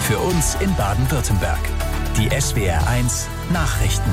Für uns in Baden-Württemberg. Die SWR1 Nachrichten.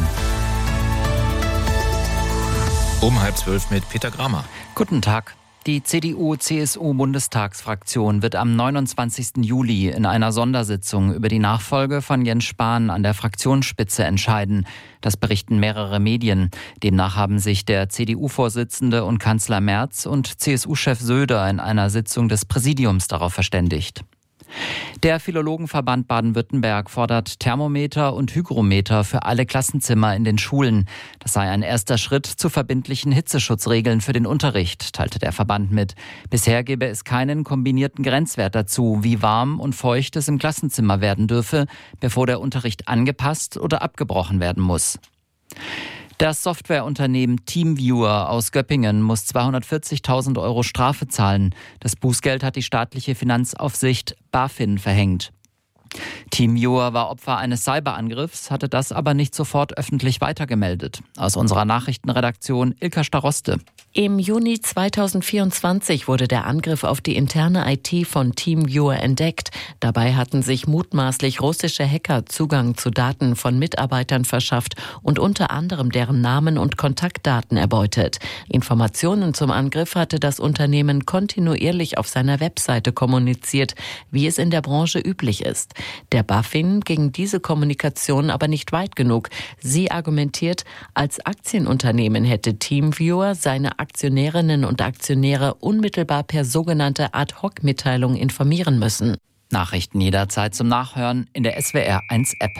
Um 11:30 mit Peter Grammer. Guten Tag. Die CDU-CSU-Bundestagsfraktion wird am 29. Juli in einer Sondersitzung über die Nachfolge von Jens Spahn an der Fraktionsspitze entscheiden. Das berichten mehrere Medien. Demnach haben sich der CDU-Vorsitzende und Kanzler Merz und CSU-Chef Söder in einer Sitzung des Präsidiums darauf verständigt. Der Philologenverband Baden-Württemberg fordert Thermometer und Hygrometer für alle Klassenzimmer in den Schulen. Das sei ein erster Schritt zu verbindlichen Hitzeschutzregeln für den Unterricht, teilte der Verband mit. Bisher gebe es keinen kombinierten Grenzwert dazu, wie warm und feucht es im Klassenzimmer werden dürfe, bevor der Unterricht angepasst oder abgebrochen werden muss. Das Softwareunternehmen TeamViewer aus Göppingen muss 240.000 € Strafe zahlen. Das Bußgeld hat die staatliche Finanzaufsicht BaFin verhängt. TeamViewer war Opfer eines Cyberangriffs, hatte das aber nicht sofort öffentlich weitergemeldet. Aus unserer Nachrichtenredaktion Ilka Staroste. Im Juni 2024 wurde der Angriff auf die interne IT von TeamViewer entdeckt. Dabei hatten sich mutmaßlich russische Hacker Zugang zu Daten von Mitarbeitern verschafft und unter anderem deren Namen und Kontaktdaten erbeutet. Informationen zum Angriff hatte das Unternehmen kontinuierlich auf seiner Webseite kommuniziert, wie es in der Branche üblich ist. Der BaFin ging diese Kommunikation aber nicht weit genug. Sie argumentiert, als Aktienunternehmen hätte TeamViewer seine Aktionärinnen und Aktionäre unmittelbar per sogenannte Ad-Hoc-Mitteilung informieren müssen. Nachrichten jederzeit zum Nachhören in der SWR1-App.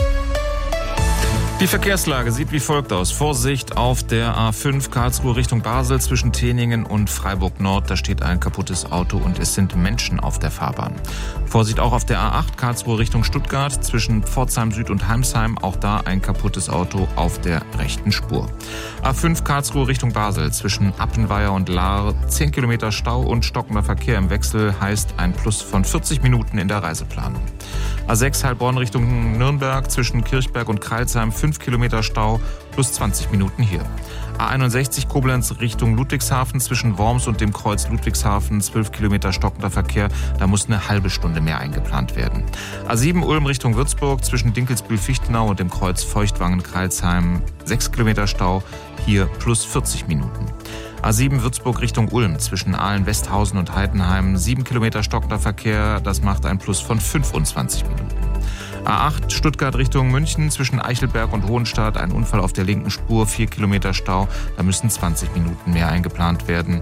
Die Verkehrslage sieht wie folgt aus. Vorsicht auf der A5 Karlsruhe Richtung Basel zwischen Teningen und Freiburg Nord. Da steht ein kaputtes Auto und es sind Menschen auf der Fahrbahn. Vorsicht auch auf der A8 Karlsruhe Richtung Stuttgart zwischen Pforzheim Süd und Heimsheim. Auch da ein kaputtes Auto auf der rechten Spur. A5 Karlsruhe Richtung Basel zwischen Appenweier und Lahr. 10 Kilometer Stau und stockender Verkehr im Wechsel heißt ein Plus von 40 Minuten in der Reiseplanung. A6 Heilbronn Richtung Nürnberg zwischen Kirchberg und Crailsheim 5 Kilometer Stau plus 20 Minuten hier. A61 Koblenz Richtung Ludwigshafen zwischen Worms und dem Kreuz Ludwigshafen 12 Kilometer stockender Verkehr. Da muss eine halbe Stunde mehr eingeplant werden. A7 Ulm Richtung Würzburg zwischen Dinkelsbühl-Fichtenau und dem Kreuz Feuchtwangen-Kreilsheim 6 Kilometer Stau. Hier plus 40 Minuten. A7 Würzburg Richtung Ulm zwischen Aalen-Westhausen und Heidenheim 7 Kilometer stockender Verkehr. Das macht ein Plus von 25 Minuten. A8 Stuttgart Richtung München zwischen Eichelberg und Hohenstadt. Ein Unfall auf der linken Spur, 4 Kilometer Stau. Da müssen 20 Minuten mehr eingeplant werden.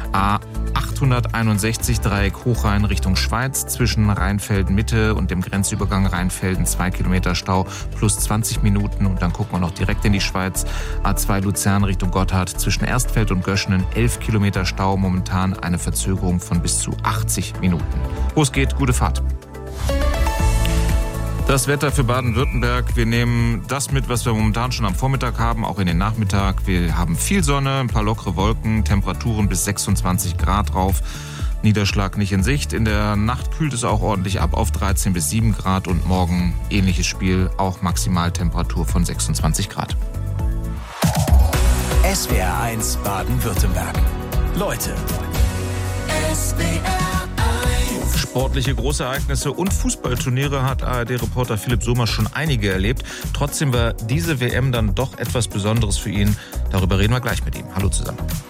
A861 Dreieck Hochrhein Richtung Schweiz zwischen Rheinfelden Mitte und dem Grenzübergang Rheinfelden 2 Kilometer Stau plus 20 Minuten. Und dann gucken wir noch direkt in die Schweiz. A2 Luzern Richtung Gotthard zwischen Erstfeld und Göschenen 11 Kilometer Stau. Momentan eine Verzögerung von bis zu 80 Minuten. Wo es geht, gute Fahrt. Das Wetter für Baden-Württemberg. Wir nehmen das mit, was wir momentan schon am Vormittag haben, auch in den Nachmittag. Wir haben viel Sonne, ein paar lockere Wolken, Temperaturen bis 26 Grad drauf. Niederschlag nicht in Sicht. In der Nacht kühlt es auch ordentlich ab auf 13 bis 7 Grad und morgen ähnliches Spiel, auch Maximaltemperatur von 26 Grad. SWR1 Baden-Württemberg. Leute. SWR. Sportliche Großereignisse und Fußballturniere hat ARD-Reporter Philipp Sommer schon einige erlebt. Trotzdem war diese WM dann doch etwas Besonderes für ihn. Darüber reden wir gleich mit ihm. Hallo zusammen.